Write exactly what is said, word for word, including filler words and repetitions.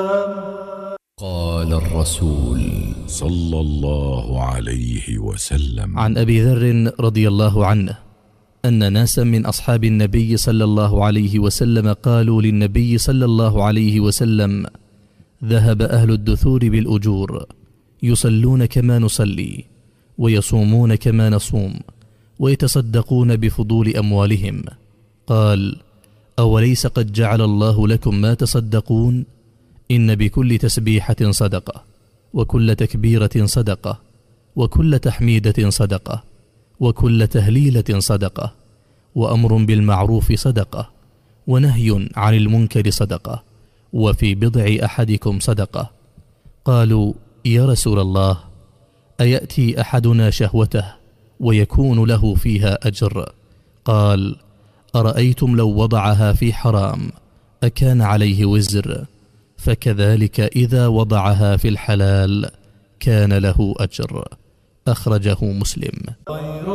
قال الرسول صلى الله عليه وسلم: عن أبي ذر رضي الله عنه أن ناسا من أصحاب النبي صلى الله عليه وسلم قالوا للنبي صلى الله عليه وسلم: ذهب أهل الدثور بالأجور، يصلون كما نصلي، ويصومون كما نصوم، ويتصدقون بفضول أموالهم. قال: أوليس قد جعل الله لكم ما تصدقون؟ إن بكل تسبيحة صدقة، وكل تكبيرة صدقة، وكل تحميدة صدقة، وكل تهليلة صدقة، وأمر بالمعروف صدقة، ونهي عن المنكر صدقة، وفي بضع أحدكم صدقة. قالوا: يا رسول الله، أيأتي أحدنا شهوته ويكون له فيها أجر؟ قال: أرأيتم لو وضعها في حرام أكان عليه وزر؟ فكذلك إذا وضعها في الحلال كان له أجر. أخرجه مسلم.